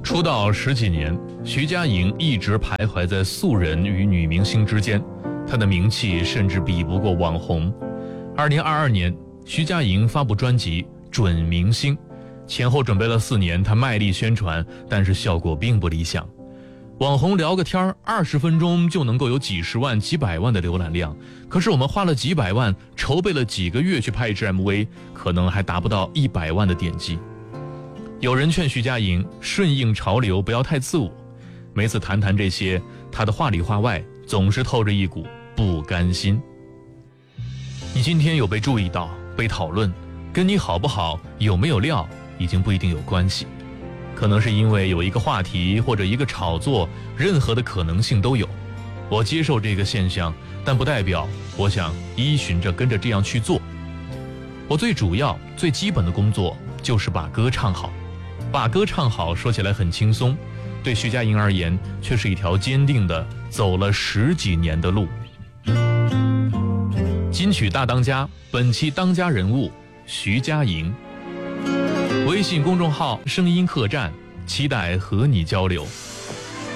出道10几年，徐佳莹一直徘徊在素人与女明星之间，她的名气甚至比不过网红。2022年，徐佳莹发布专辑《准明星》，前后准备了4年，她卖力宣传，但是效果并不理想。网红聊个天20分钟就能够有几十万、几百万的浏览量，可是我们花了几百万，筹备了几个月去拍一支 MV， 可能还达不到100万的点击。有人劝徐佳莹顺应潮流，不要太自我。每次谈这些，她的话里话外总是透着一股不甘心。你今天有被注意到、被讨论，跟你好不好、有没有料已经不一定有关系，可能是因为有一个话题或者一个炒作，任何的可能性都有。我接受这个现象，但不代表我想依循着跟着这样去做。我最主要、最基本的工作就是把歌唱好。把歌唱好说起来很轻松，对徐佳莹而言却是一条坚定的走了10几年的路。金曲大当家，本期当家人物徐佳莹。微信公众号声音客栈，期待和你交流。